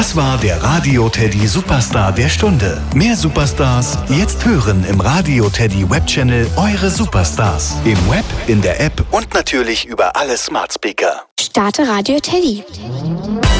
Das war der Radio Teddy Superstar der Stunde. Mehr Superstars jetzt hören im Radio Teddy Webchannel Eure Superstars. Im Web, in der App und natürlich über alle Smart Speaker. Starte Radio Teddy.